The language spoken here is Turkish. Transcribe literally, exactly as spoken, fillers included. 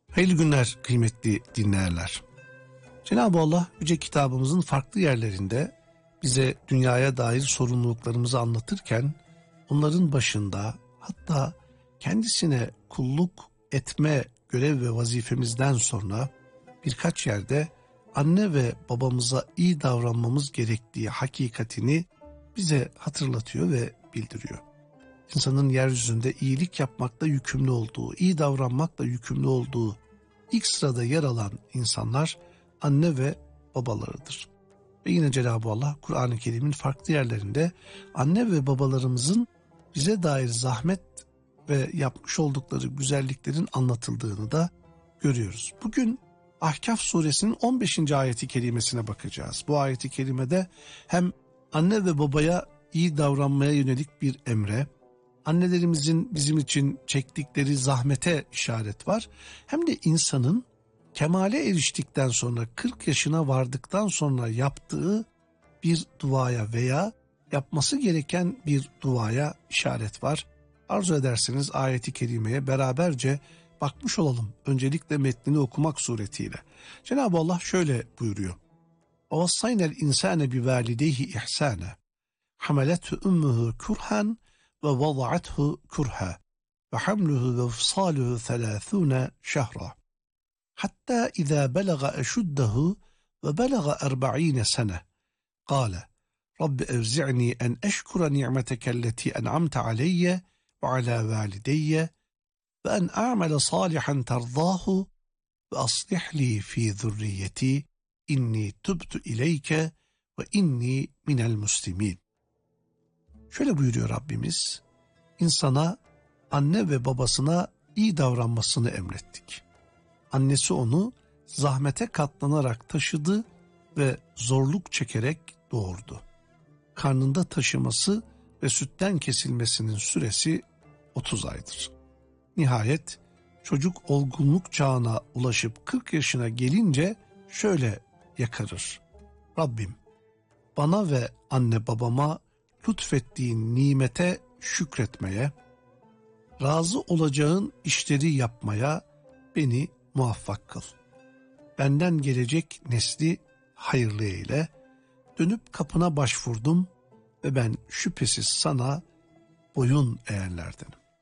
Hayırlı günler kıymetli dinleyenler. Cenab-ı Allah Yüce Kitabımızın farklı yerlerinde bize dünyaya dair sorumluluklarımızı anlatırken onların başında, hatta kendisine kulluk etme görev ve vazifemizden sonra birkaç yerde anne ve babamıza iyi davranmamız gerektiği hakikatini bize hatırlatıyor ve bildiriyor. İnsanın yeryüzünde iyilik yapmakla yükümlü olduğu, iyi davranmakla yükümlü olduğu ilk sırada yer alan insanlar anne ve babalarıdır. Ve yine Cenab-ı Allah Kur'an-ı Kerim'in farklı yerlerinde anne ve babalarımızın bize dair zahmet ve yapmış oldukları güzelliklerin anlatıldığını da görüyoruz. Bugün Ahkaf suresinin on beşinci ayeti kerimesine bakacağız. Bu ayeti kerimede hem anne ve babaya iyi davranmaya yönelik bir emre, annelerimizin bizim için çektikleri zahmete işaret var. Hem de insanın kemale eriştikten sonra kırk yaşına vardıktan sonra yaptığı bir duaya veya yapması gereken bir duaya işaret var. Arzu ederseniz ayeti kerimeye beraberce bakmış olalım. Öncelikle metnini okumak suretiyle. Cenab-ı Allah şöyle buyuruyor. وَوَصَّيْنَا الْاِنْسَانَ بِوَالِدَيْهِ اِحْسَانًا حَمَلَتْهُ اُمُّهُ كُرْحًا وَوَضَعَتْهُ كُرْحًا وَحَمْلُهُ وَفْصَالُهُ ثَلَاثُونَ شَهْرًا حَتَّى إِذَا بَلَغَ أَشُدَّهُ وَبَلَغَ أَرْبَعِينَ سَنَةً قَالَ رَبِّ أَوْزِعْنِي أَنْ أَشْكُرَ نِعْمَتَكَ الَّتِي أَنْعَمْتَ عَلَيَّ وَعَلَى وَالِدَيَّ وَأَنْ أَعْمَلَ صَالِحًا تَرْضَاهُ وَأَصْلِحْ لِي فِي ذُرِّيَّتِي إِنِّي تُبْتُ إِلَيْكَ وَإِنِّي مِنَ الْمُسْلِمِينَ. Şöyle buyuruyor Rabbimiz, insana anne ve babasına iyi davranmasını emrettik. Annesi onu zahmete katlanarak taşıdı ve zorluk çekerek doğurdu. Karnında taşıması ve sütten kesilmesinin süresi otuz aydır. Nihayet çocuk olgunluk çağına ulaşıp kırk yaşına gelince şöyle yakarır. Rabbim, bana ve anne babama lütfettiğin nimete şükretmeye, razı olacağın işleri yapmaya beni muvaffak kıl. Benden gelecek nesli hayırlı eyle. Dönüp kapına başvurdum ve ben şüphesiz sana boyun eğenlerdenim.